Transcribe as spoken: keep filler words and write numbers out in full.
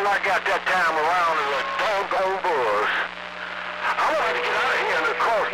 all I got that time around is a doggone bus. I wanted to get out of here and across